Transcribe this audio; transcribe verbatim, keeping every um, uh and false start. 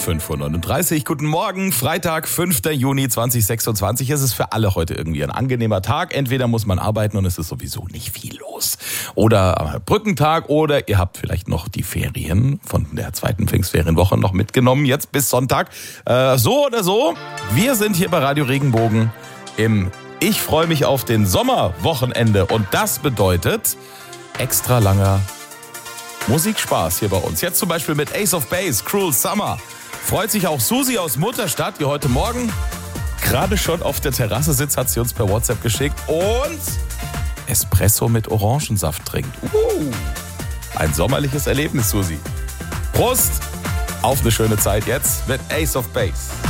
fünf Uhr neununddreißig. Guten Morgen, Freitag, fünfter Juni zweitausendsechsundzwanzig. Es ist für alle heute irgendwie ein angenehmer Tag. Entweder muss man arbeiten und es ist sowieso nicht viel los. Oder Brückentag oder ihr habt vielleicht noch die Ferien von der zweiten Pfingstferienwoche noch mitgenommen, jetzt bis Sonntag. Äh, so oder so, wir sind hier bei Radio Regenbogen im Ich freue mich auf den Sommerwochenende. Und das bedeutet extra langer Musikspaß hier bei uns. Jetzt zum Beispiel mit Ace of Base, Cruel Summer. Freut sich auch Susi aus Mutterstadt, die heute Morgen gerade schon auf der Terrasse sitzt, hat sie uns per WhatsApp geschickt und Espresso mit Orangensaft trinkt. Uh, ein sommerliches Erlebnis, Susi. Prost auf eine schöne Zeit jetzt mit Ace of Base.